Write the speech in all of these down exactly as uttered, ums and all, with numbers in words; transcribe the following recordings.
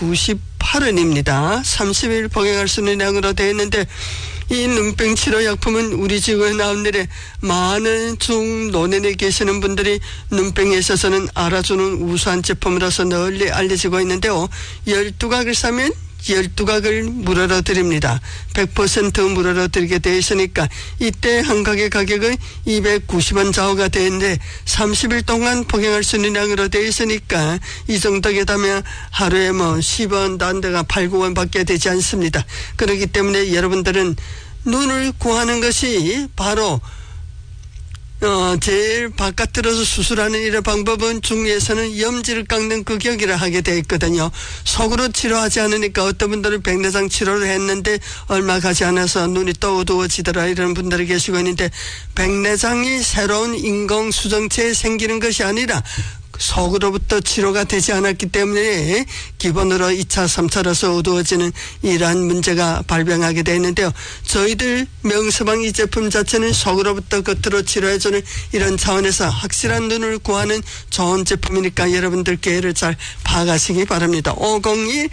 이백구십팔 원입니다. 삼십 일 복용할 수 있는 양으로 되어 있는데 이 눈병 치료 약품은 우리 지구에 나온 일에 많은 중노년에 계시는 분들이 눈병에 있어서는 알아주는 우수한 제품으로서 널리 알려지고 있는데요. 열두 각을 사면 열두 각을 무료로 드립니다. 백 퍼센트 무료로 드리게 되어 있으니까 이때 한 각의 가격은 이백구십 원 좌우가 되는데 삼십 일 동안 복용할 수 있는 양으로 되어 있으니까 이 정도게 되면 하루에 뭐 십 원, 단 데가 팔, 구 원 밖에 되지 않습니다. 그렇기 때문에 여러분들은 눈을 구하는 것이 바로 어, 제일 바깥 들어서 수술하는 이런 방법은 중에서는 염지를 깎는 그 격이라 하게 되어 있거든요. 속으로 치료하지 않으니까 어떤 분들은 백내장 치료를 했는데 얼마 가지 않아서 눈이 또 어두워지더라 이런 분들이 계시고 있는데 백내장이 새로운 인공 수정체에 생기는 것이 아니라 속으로부터 치료가 되지 않았기 때문에 기본으로 이 차, 삼 차로서 어두워지는 이러한 문제가 발병하게 되는데요. 저희들 명서방 이 제품 자체는 속으로부터 겉으로 치료해주는 이런 차원에서 확실한 눈을 구하는 좋은 제품이니까 여러분들 기회를 잘 파악하시기 바랍니다. 오공일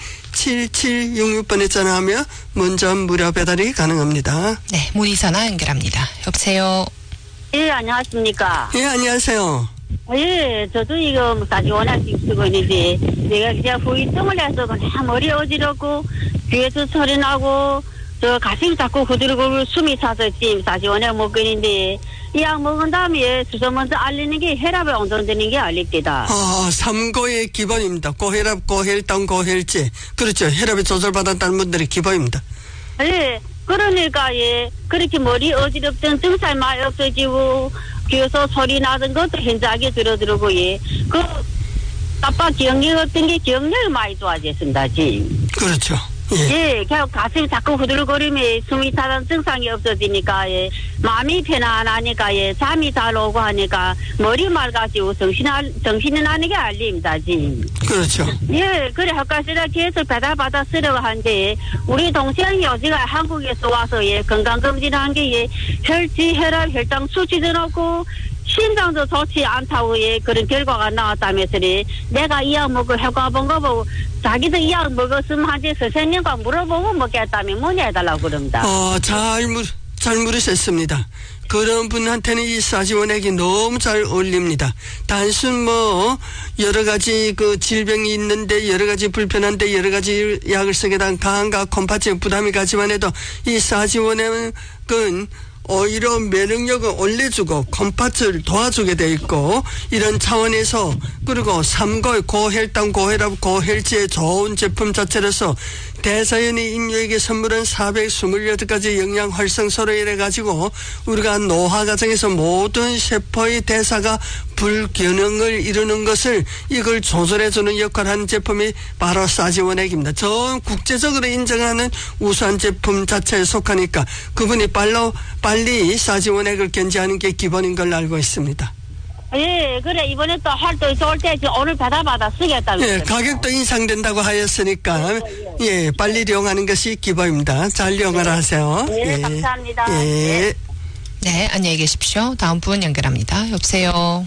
칠칠육육 번에 전화하며 문전 무료 배달이 가능합니다. 네, 문의선화 연결합니다. 여보세요. 예, 안녕하십니까. 예, 안녕하세요. 예, 저도 이거 사실 원활씩 쓰고 있는데 내가 그냥 후유증을 해서 그냥 머리 어지럽고 귀에서 소리 나고 저 가슴이 자꾸 후들고 숨이 차서 지금 사실 원활 먹고 있는데 이 약 먹은 다음에 수서 먼저 알리는 게 혈압이 온전되는 게 알립니다. 아, 삼고의 기본입니다. 고혈압, 고혈당, 고혈제. 그렇죠. 혈압이 조절받았다는 분들이 기본입니다. 예, 그러니까 예, 그렇게 머리 어지럽던 증상 많이 없어지고 귀에서 소리 나던 것도 현저하게 줄어들고, 예. 그, 아빠 기억력 어떤 게 기억력이 많이 좋아졌습니다, 지금. 그렇죠. 예. 예, 그냥 가슴이 자꾸 후들거리며 숨이 차는 증상이 없어지니까, 예. 마음이 편안하니까, 예. 잠이 잘 오고 하니까, 머리 맑아지고 정신, 정신이 나는 게 알립니다, 지금. 그렇죠. 예, 그래, 헛가시라 계속 배달받아 쓰려고 하는데, 우리 동생이 어제가 한국에서 와서, 예, 건강검진한 게, 예, 혈지, 혈압, 혈당 수치도 높고, 심장도 좋지 않다고, 예, 그런 결과가 나왔다면서, 내가 이 약 먹고 효과 본 거 보고, 자기도 이 약 먹었으면 한지 선생님과 물어보고 먹겠다며 문의해달라고 그럽니다. 어, 잘 물, 잘 물으셨습니다. 그런 분한테는 이 사지원액이 너무 잘 어울립니다. 단순 뭐 여러 가지 그 질병이 있는데 여러 가지 불편한데 여러 가지 약을 쓰게 된 간과 콤파체 부담이 가지만 해도 이 사지원액은 오히려 면역력을 올려주고 콤파츠를 도와주게 돼 있고 이런 차원에서 그리고 삼고 고혈당 고혈압 고혈지에 좋은 제품 자체로서 대자연이 인류에게 선물한 사백이십팔 가지 영양 활성소로 이래 가지고 우리가 노화 과정에서 모든 세포의 대사가 불균형을 이루는 것을 이걸 조절해주는 역할을 하는 제품이 바로 사지원액입니다. 전 국제적으로 인정하는 우수한 제품 자체에 속하니까 그분이 빨리, 빨리 사지원액을 견지하는 게 기본인 걸로 알고 있습니다. 예, 그래, 이번에 또 활동 좋을 때 오늘 받아받아 쓰겠다면서. 예, 가격도 인상된다고 하였으니까, 예, 예, 빨리 이용하는 것이 기본입니다. 잘 이용을 예. 하세요. 예, 예, 감사합니다. 예. 네, 안녕히 계십시오. 다음 분 연결합니다. 여보세요.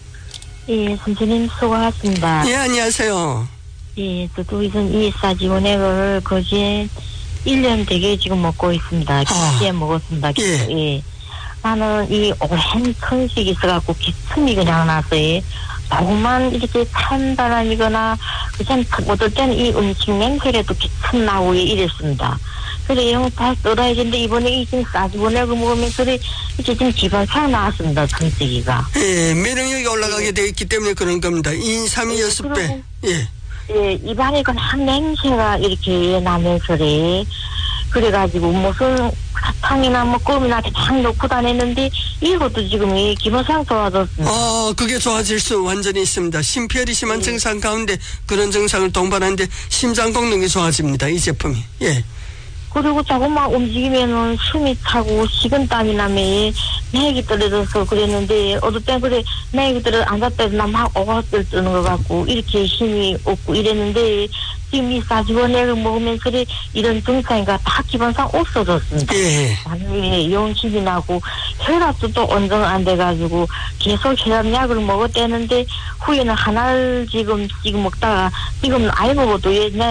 예, 선생님 수고하셨습니다. 예, 안녕하세요. 예, 저도 이전 이 사지원액을 거제 일 년 되게 지금 먹고 있습니다. 기에 아, 먹었습니다. 예. 예. 나는 이 오랜 천식이 있어갖고 기침이 그냥 나서요. 조금만 이렇게 찬 바람이거나 그냥 어떨 때는 이 음식 냄새라도 기침 나고 이랬습니다. 그래 이런 다 떨어지는데 이번에 이 지금 사지원액을 먹으면서 이렇게 지금 기관차가 나왔습니다. 천식이가. 예, 면역력이 올라가게 되어 있기 때문에 그런 겁니다. 인삼이 예, 여섯 배. 예. 예, 입안에 그냥 냄새가 이렇게 나면서래. 그래가지고 무슨 사탕이나 뭐 껌이나 그냥 넣고 다녔는데 이것도 지금 이 기본상 좋아졌습니다. 어, 그게 좋아질 수 완전히 있습니다. 심폐혈이 심한 네. 증상 가운데 그런 증상을 동반하는데 심장功能이 좋아집니다. 이 제품이. 예. 그리고 조금만 움직이면은 숨이 차고 식은땀이 나면 내기 떨어져서 그랬는데 어떨 땐 그래 내기 떨어 앉았다 해도 막 오가들 뜨는 것 같고 이렇게 힘이 없고 이랬는데 지금 이 사지원액을 먹으면서 이런 증상이가 다 기본상 없어졌습니다. 예. 나중에 용심이 나고 혈압도 또 온정 안 돼가지고 계속 혈압약을 먹었대는데 후에는 하나를 지금 지금 먹다가 지금 아예 먹어도